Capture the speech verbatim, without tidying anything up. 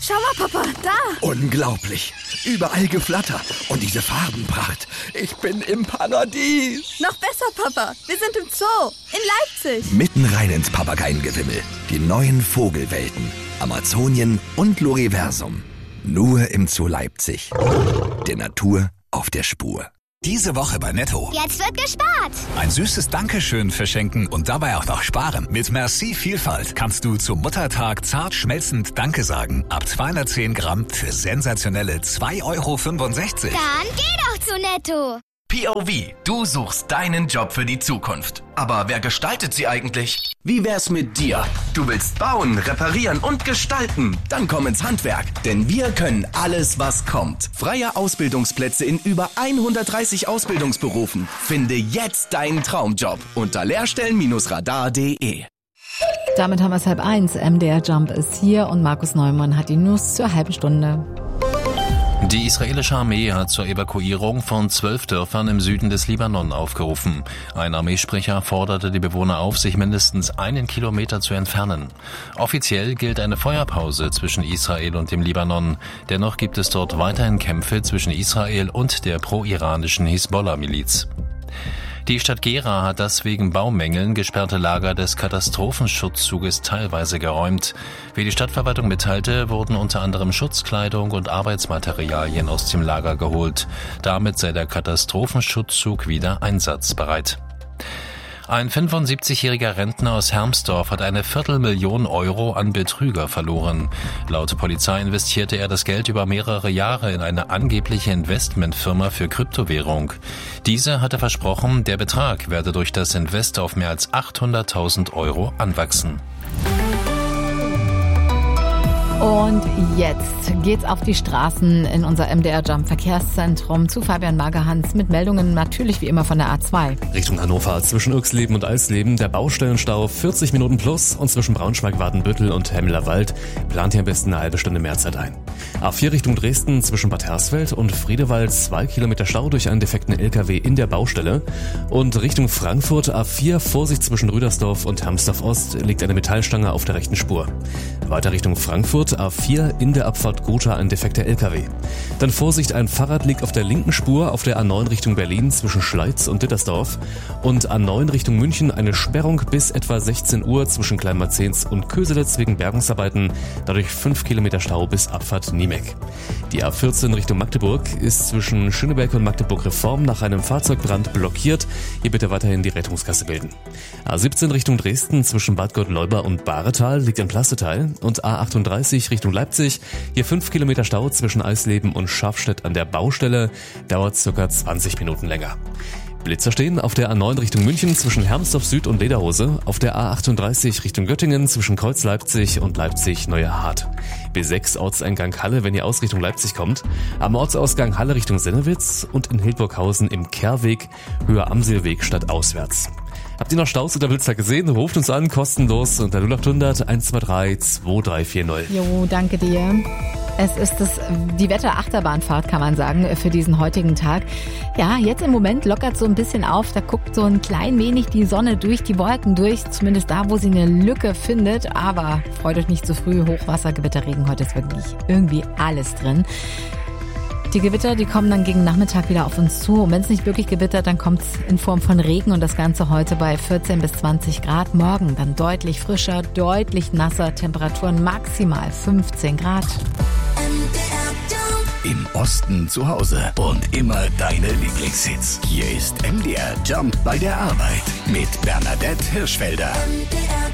Schau mal, Papa, da. Unglaublich. Überall Geflatter. Und diese Farbenpracht. Ich bin im Paradies. Noch besser, Papa. Wir sind im Zoo. In Leipzig. Mitten rein ins Papageiengewimmel. Die neuen Vogelwelten. Amazonien und Loriversum. Nur im Zoo Leipzig. Der Natur auf der Spur. Diese Woche bei Netto. Jetzt wird gespart. Ein süßes Dankeschön verschenken und dabei auch noch sparen. Mit Merci Vielfalt kannst du zum Muttertag zart schmelzend Danke sagen. Ab zweihundertzehn Gramm für sensationelle zwei Euro fünfundsechzig. Dann geh doch zu Netto. P O V, du suchst deinen Job für die Zukunft. Aber wer gestaltet sie eigentlich? Wie wär's mit dir? Du willst bauen, reparieren und gestalten. Dann komm ins Handwerk, denn wir können alles, was kommt. Freie Ausbildungsplätze in über hundertdreißig Ausbildungsberufen. Finde jetzt deinen Traumjob unter lehrstellen Radar punkt de. Damit haben wir es halb eins. M D R Jump ist hier und Markus Neumann hat die News zur halben Stunde. Die israelische Armee hat zur Evakuierung von zwölf Dörfern im Süden des Libanon aufgerufen. Ein Armeesprecher forderte die Bewohner auf, sich mindestens einen Kilometer zu entfernen. Offiziell gilt eine Feuerpause zwischen Israel und dem Libanon. Dennoch gibt es dort weiterhin Kämpfe zwischen Israel und der pro-iranischen Hisbollah-Miliz. Die Stadt Gera hat das wegen Baumängeln gesperrte Lager des Katastrophenschutzzuges teilweise geräumt. Wie die Stadtverwaltung mitteilte, wurden unter anderem Schutzkleidung und Arbeitsmaterialien aus dem Lager geholt. Damit sei der Katastrophenschutzzug wieder einsatzbereit. Ein fünfundsiebzigjähriger Rentner aus Hermsdorf hat eine Viertelmillion Euro an Betrüger verloren. Laut Polizei investierte er das Geld über mehrere Jahre in eine angebliche Investmentfirma für Kryptowährung. Diese hatte versprochen, der Betrag werde durch das Invest auf mehr als achthunderttausend Euro anwachsen. Und jetzt geht's auf die Straßen in unser M D R Jump Verkehrszentrum zu Fabian Magerhans mit Meldungen natürlich wie immer von der A zwei. Richtung Hannover zwischen Irxleben und Eisleben der Baustellenstau vierzig Minuten plus und zwischen Braunschweig-Wadenbüttel und Hemmelerwald plant ihr am besten eine halbe Stunde mehr Zeit ein. A vier Richtung Dresden zwischen Bad Hersfeld und Friedewald zwei Kilometer Stau durch einen defekten L K W in der Baustelle und Richtung Frankfurt A vier Vorsicht zwischen Rüdersdorf und Hermsdorf Ost liegt eine Metallstange auf der rechten Spur. Weiter Richtung Frankfurt A vier in der Abfahrt Gotha ein defekter L K W. Dann Vorsicht, ein Fahrrad liegt auf der linken Spur auf der A neun Richtung Berlin zwischen Schleiz und Dittersdorf und A neun Richtung München eine Sperrung bis etwa sechzehn Uhr zwischen Kleinmarzens und Köselitz wegen Bergungsarbeiten, dadurch fünf Kilometer Stau bis Abfahrt Niemek. Die A vierzehn Richtung Magdeburg ist zwischen Schöneberg und Magdeburg Reform nach einem Fahrzeugbrand blockiert. Hier bitte weiterhin die Rettungskasse bilden. A siebzehn Richtung Dresden zwischen Bad Gottleuba und Bahretal liegt ein Plasteteil und A achtunddreißig Richtung Leipzig. Hier fünf Kilometer Stau zwischen Eisleben und Schafstedt an der Baustelle. Dauert circa zwanzig Minuten länger. Blitzer stehen auf der A neun Richtung München zwischen Hermsdorf Süd und Lederhose, auf der A achtunddreißig Richtung Göttingen zwischen Kreuz Leipzig und Leipzig Neuerhardt. B sechs Ortseingang Halle, wenn ihr aus Richtung Leipzig kommt, am Ortsausgang Halle Richtung Sennewitz und in Hildburghausen im Kehrweg, Höher Amselweg statt auswärts. Habt ihr noch Staus oder Blitzer gesehen? Ruft uns an, kostenlos unter null acht hundert eins zwei drei zwei drei vier null. Jo, danke dir. Es ist das, die Wetter-Achterbahnfahrt, kann man sagen, für diesen heutigen Tag. Ja, jetzt im Moment lockert so ein bisschen auf, da guckt so ein klein wenig die Sonne durch die Wolken durch, zumindest da, wo sie eine Lücke findet. Aber freut euch nicht zu früh, Hochwasser, Gewitter, Regen, heute ist wirklich irgendwie alles drin. Die Gewitter, die kommen dann gegen Nachmittag wieder auf uns zu. Und wenn es nicht wirklich gewittert, dann kommt es in Form von Regen und das Ganze heute bei vierzehn bis zwanzig Grad. Morgen dann deutlich frischer, deutlich nasser, Temperaturen maximal fünfzehn Grad. Im Osten zu Hause und immer deine Lieblingshits. Hier ist M D R Jump bei der Arbeit mit Bernadette Hirschfelder. M D R